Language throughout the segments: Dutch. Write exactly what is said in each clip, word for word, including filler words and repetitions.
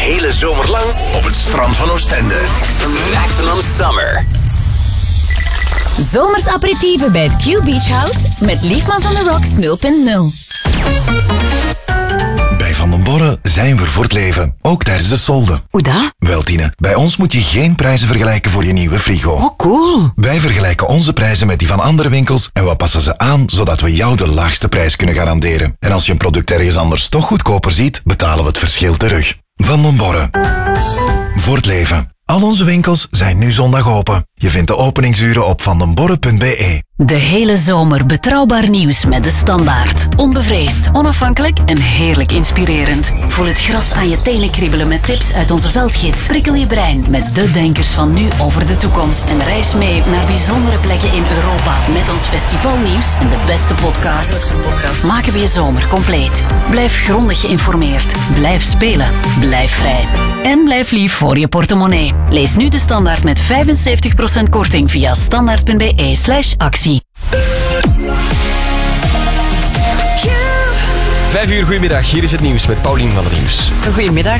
hele zomer lang op het strand van Oostende. Maximum Summer. Zomers aperitieven bij het Q Beach House met Liefmans on the Rocks nul punt nul. Bij Van den Borre zijn we voor het leven, ook tijdens de solden. Hoe dat? Wel, Tine, bij ons moet je geen prijzen vergelijken voor je nieuwe frigo. Oh, cool. Wij vergelijken onze prijzen met die van andere winkels en we passen ze aan zodat we jou de laagste prijs kunnen garanderen. En als je een product ergens anders toch goedkoper ziet, betalen we het verschil terug. Van den Borre. Voor het leven. Al onze winkels zijn nu zondag open. Je vindt de openingsuren op vandenborre punt b e. De hele zomer betrouwbaar nieuws met De Standaard. Onbevreesd, onafhankelijk en heerlijk inspirerend. Voel het gras aan je tenen kriebelen met tips uit onze veldgids. Prikkel je brein met de denkers van nu over de toekomst. En reis mee naar bijzondere plekken in Europa. Met ons festivalnieuws en de beste podcasts. Maken we je zomer compleet. Blijf grondig geïnformeerd. Blijf spelen. Blijf vrij. En blijf lief voor je portemonnee. Lees nu De Standaard met vijfenzeventig procent korting via standaard punt b e slash actie. Vijf uur, goedemiddag. Hier is het nieuws met Paulien van der Nieuws. Goedemiddag.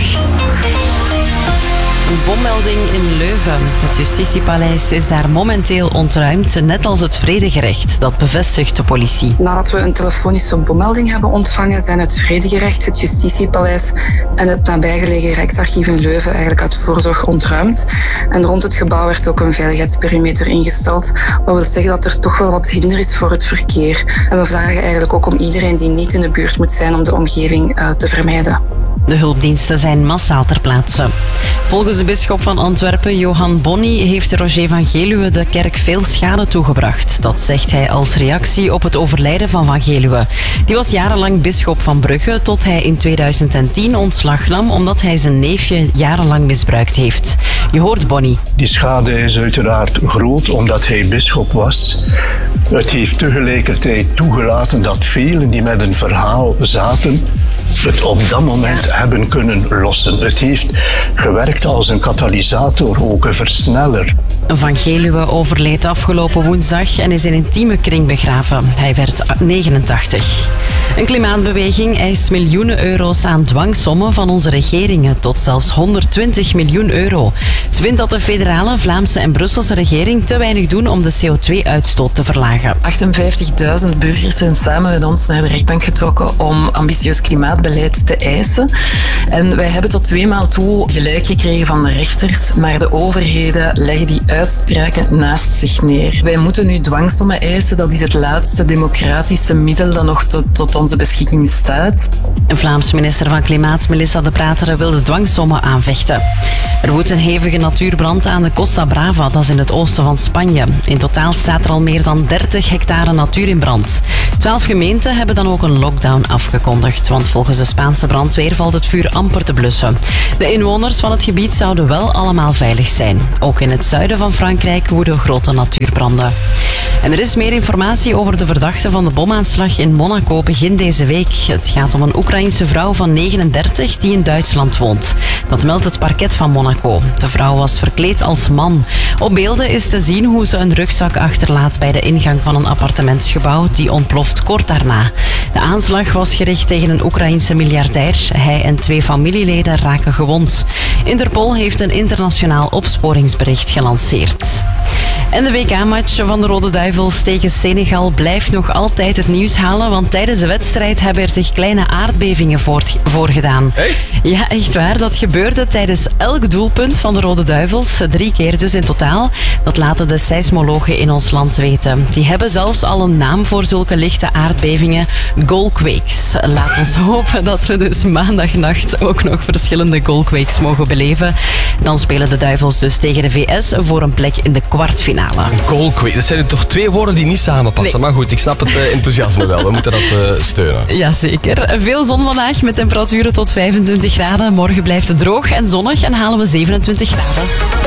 Een bommelding in Leuven. Het Justitiepaleis is daar momenteel ontruimd, net als het vredegerecht. Dat bevestigt de politie. Nadat we een telefonische bommelding hebben ontvangen, zijn het vredegerecht, het Justitiepaleis en het nabijgelegen Rijksarchief in Leuven eigenlijk uit voorzorg ontruimd. En rond het gebouw werd ook een veiligheidsperimeter ingesteld. Wat wil zeggen dat er toch wel wat hinder is voor het verkeer. En we vragen eigenlijk ook om iedereen die niet in de buurt moet zijn om de omgeving uh, te vermijden. De hulpdiensten zijn massaal ter plaatse. Volgens de bisschop van Antwerpen, Johan Bonny, heeft Roger van Geluwe de kerk veel schade toegebracht. Dat zegt hij als reactie op het overlijden van Van Geluwe. Die was jarenlang bisschop van Brugge tot hij in tweeduizend tien ontslag nam omdat hij zijn neefje jarenlang misbruikt heeft. Je hoort Bonny. Die schade is uiteraard groot omdat hij bisschop was. Het heeft tegelijkertijd toegelaten dat velen die met een verhaal zaten het op dat moment hebben kunnen lossen. Het heeft gewerkt als een katalysator, ook een versneller. Van Geluwe overleed afgelopen woensdag en is in intieme kring begraven. Hij werd negenentachtig. Een klimaatbeweging eist miljoenen euro's aan dwangsommen van onze regeringen, tot zelfs honderdtwintig miljoen euro. Ze vindt dat de federale, Vlaamse en Brusselse regering te weinig doen om de C O twee uitstoot te verlagen. achtenvijftigduizend burgers zijn samen met ons naar de rechtbank getrokken om ambitieus klimaatbeleid te eisen. En wij hebben tot twee maal toe gelijk gekregen van de rechters, maar de overheden leggen die uitspraken naast zich neer. Wij moeten nu dwangsommen eisen, dat is het laatste democratische middel dat nog tot, tot onze beschikking staat. Een Vlaams minister van Klimaat, Melissa de Prateren, wil de dwangsommen aanvechten. Er woedt een hevige natuurbrand aan de Costa Brava, dat is in het oosten van Spanje. In totaal staat er al meer dan dertig hectare natuur in brand. Twaalf gemeenten hebben dan ook een lockdown afgekondigd, want volgens de Spaanse brandweer valt het vuur amper te blussen. De inwoners van het gebied zouden wel allemaal veilig zijn. Ook in het zuiden van Frankrijk woeden grote natuurbranden. En er is meer informatie over de verdachte van de bomaanslag in Monaco begin deze week. Het gaat om een Oekraïense vrouw van negenendertig die in Duitsland woont. Dat meldt het parket van Monaco. De vrouw was verkleed als man. Op beelden is te zien hoe ze een rugzak achterlaat bij de ingang van een appartementsgebouw die ontploft kort daarna. De aanslag was gericht tegen een Oekraïense miljardair. Hij en twee familieleden raken gewond. Interpol heeft een internationaal opsporingsbericht gelanceerd. En de W K-match van de Rode Duivels tegen Senegal blijft nog altijd het nieuws halen, want tijdens de wedstrijd hebben er zich kleine aardbevingen voort, voorgedaan. Echt? Ja, echt waar. Dat gebeurde tijdens elk doelpunt van de Rode Duivels. Drie keer dus in totaal. Dat laten de seismologen in ons land weten. Die hebben zelfs al een naam voor zulke lichte aardbevingen. Goalquakes. Laat ons hopen dat we dus maandagnacht ook nog verschillende goalquakes mogen beleven. Dan spelen de Duivels dus tegen de V S voor een plek in de kwartfinale. Goalquake. Dat zijn toch twee woorden die niet samenpassen. Nee. Maar goed, ik snap het uh, enthousiasme wel. We moeten dat uh, steunen. Jazeker. Veel zon vandaag met temperaturen tot vijfentwintig graden. Morgen blijft het droog en zonnig en halen we zevenentwintig graden.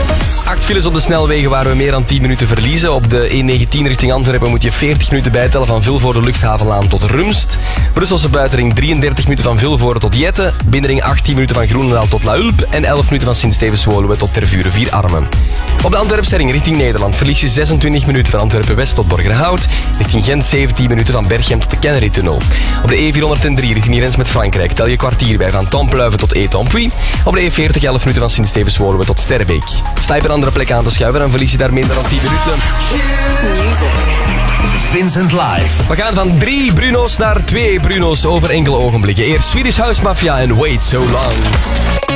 acht files op de snelwegen waar we meer dan tien minuten verliezen. Op de E negentien richting Antwerpen moet je veertig minuten bijtellen van Vilvoorde Luchthavenlaan tot Rumst. Brusselse buitenring drieëndertig minuten van Vilvoorde tot Jette. Binnenring achttien minuten van Groenendaal tot La Hulp. En elf minuten van Sint-Stevens-Woluwe tot Tervuren vier Armen. Op de Antwerpse ring richting Nederland verlies je zesentwintig minuten van Antwerpen-West tot Borgerhout. Richting Gent zeventien minuten van Berchem tot de Kennery-tunnel. Op de E vierhonderddrie richting die grens met Frankrijk tel je kwartier bij van Templuiven tot Étampie. Op de E veertig elf minuten van Sint-Stevens-Woluwe tot Sterrebeek. Sta je per andere plek aan te schuiven, dan verlies je daar minder dan tien minuten. Vincent Live. We gaan van drie Bruno's naar twee Bruno's over enkele ogenblikken. Eerst Swedish House Mafia en Wait So Long.